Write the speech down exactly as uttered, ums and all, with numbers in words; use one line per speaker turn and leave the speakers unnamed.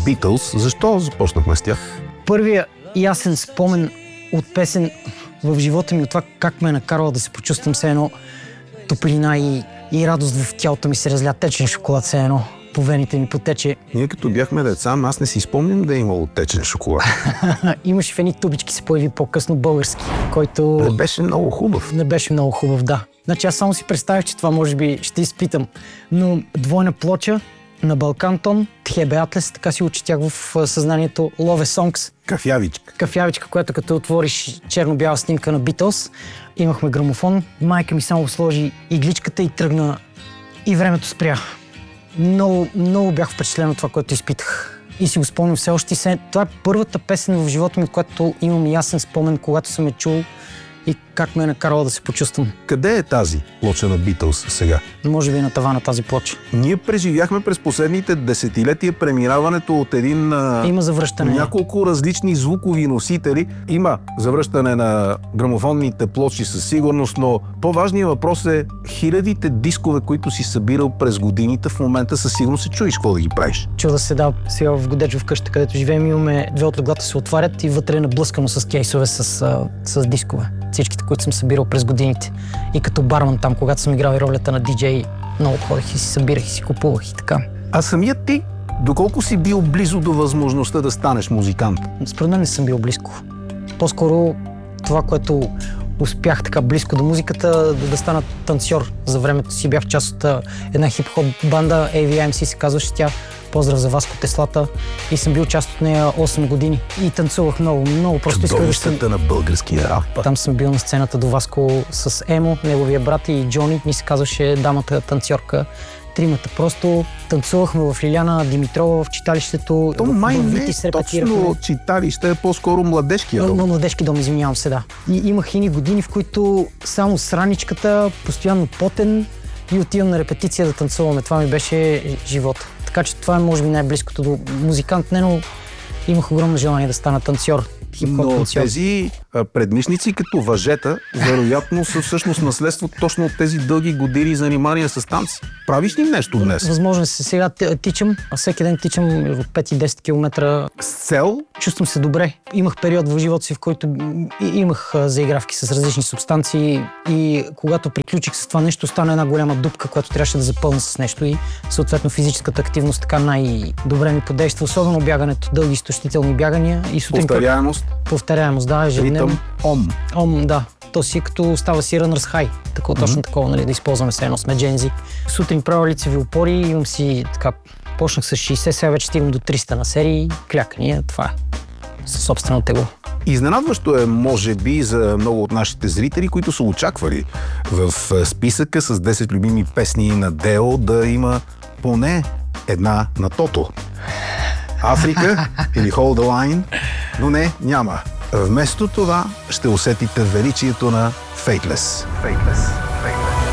Beatles. Защо започнахме с тях?
Първия ясен спомен от песен в живота ми, от това как ме е накарала да се почувствам все едно топлина и, и радост в тялото ми се разля, течен шоколад все едно. По вените ми потече.
Ние като бяхме деца, аз не си спомням да е имало течен шоколад.
Имаше в едни тубички, се появи по-късно български, който...
Не беше много хубав.
Не беше много хубав, да. Значи аз само си представях, че това може би ще изпитам. Но двойна плоча на Балкантон, Тхебе Атлес, така си учетях в съзнанието Love Songs.
Кафявичка.
Кафявичка, която като отвориш черно-бяла снимка на Beatles, имахме грамофон. Майка ми само сложи игличката и тръгна и времето спря. Много, много бях впечатлен от това, което изпитах. И си го спомням все още. Се... Това е първата песен в живота ми, от която имам ясен спомен, когато съм я чул и как ме е накарала да се почувствам.
Къде е тази плоча на Beatles сега?
Може би на тавана тази плоча.
Ние преживяхме през последните десетилетия преминаването от един...
Има завръщане.
Няколко различни звукови носители. Има завръщане на грамофонните плочи със сигурност, но по-важният въпрос е хилядите дискове, които си събирал през годините, в момента със сигурност се чуеш какво да ги правиш.
Чуда се, да. Сега в Годеч в къща, където живеем, имаме две от леглата се отварят и вътре е наблъскано с кейсове с, с дискове. Всичките, които съм събирал през годините. И като барман там, когато съм играл и ролята на диджей, много ходех и си събирах и си купувах и така.
А самият ти, доколко си бил близо до възможността да станеш музикант?
Според мен не съм бил близко. По-скоро това, което успях така близко до музиката, да, да стана танцор. За времето си бях част от една хип-хоп банда, Ей Ви Ем Си се казваше тя. Поздрав за Васко Теслата. И съм бил част от нея осем години. И танцувах много, много. Просто исках да
съм... на българския рап.
Там съм бил на сцената до Васко с Емо, неговия брат и Джони. Ни се казваше дамата танцорка. Тримата. Просто танцувахме в Лиляна Димитрова в читалището.
То май не е точно читалище, е по-скоро младежкия дом.
Но, младежки дом, извинявам се, да. И имах ини години, в които само с раничката, постоянно потен и отивам на репетиция да танцуваме. Това ми беше живота. Така че това е може би най-близкото до музикант, не, но имах огромно желание да стана танцор.
Но тези предмишници като въжета, вероятно са всъщност наследство точно от тези дълги години занимания с танци. Правиш ли нещо днес?
Възможно се. Сега тичам, а всеки ден тичам от пет и десет километра.
С цел?
Чувствам се добре. Имах период в живота си, в който имах заигравки с различни субстанции и когато приключих с това нещо, стана една голяма дупка, която трябваше да запълня с нещо и съответно физическата активност така най-добре ми подейства, особено бягането, дълги изтощителни бягания и сутрин.
Повторяемост?
Повторяемост, да, ежедневно.
Ритъм, ом.
Ом, да. То си като става си рънърс хай. Такова, mm-hmm. Точно такова, нали, да използваме се едно сме джензи. Сутрин правя лицеви опори, имам си така, почнах с шейсет, сега вече стигам до триста на серии, клякания, това е. Със собствено тегло.
Изненадващо е, може би, за много от нашите зрители, които са очаквали в списъка с десет любими песни на Део да има поне една на Тото. Африка или Hold the Line, но не, няма. Вместо това ще усетите величието на Fateless. Fateless.